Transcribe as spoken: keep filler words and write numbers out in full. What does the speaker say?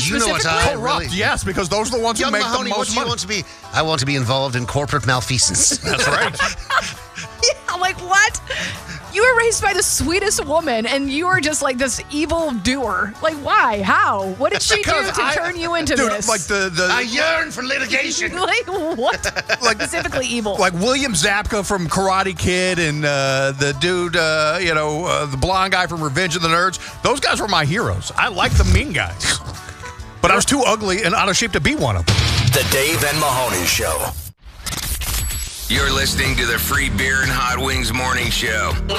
you know what specifically? I Corrupt, really... yes, because those are the ones Young who make Mahoney, the what most do you money. want to be? I want to be involved in corporate malfeasance. That's right. I'm like, what? You were raised by the sweetest woman, and you were just like this evil doer. Like, why? How? What did she do Because to I- turn you into Dude, this? like the, the I yearn for litigation. like what? like Specifically evil. like William Zabka from Karate Kid and uh, the dude, uh, you know, uh, the blonde guy from Revenge of the Nerds. Those guys were my heroes. I like the mean guys. But I was too ugly and out of shape to be one of them. The Dave and Mahoney Show. You're listening to the Free Beer and Hot Wings Morning Show.